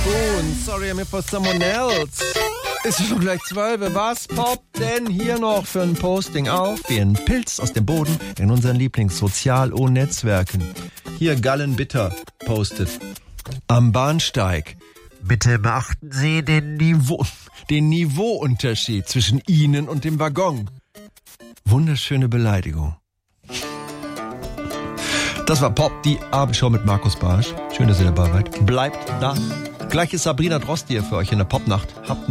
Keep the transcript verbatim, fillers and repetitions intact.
Spoon, sorry I'm here for someone else. Ist schon gleich zwölf. Was poppt denn hier noch für ein Posting auf? Wie ein Pilz aus dem Boden in unseren Lieblings-Sozial-O-Netzwerken. Hier Gallen Bitter postet. Am Bahnsteig. Bitte beachten Sie den Niveau, den Niveauunterschied zwischen Ihnen und dem Waggon. Wunderschöne Beleidigung. Das war Pop, die Abendshow mit Markus Barsch. Schön, dass ihr dabei seid. Bleibt da. Gleich ist Sabrina Drost hier für euch in der Popnacht. Habt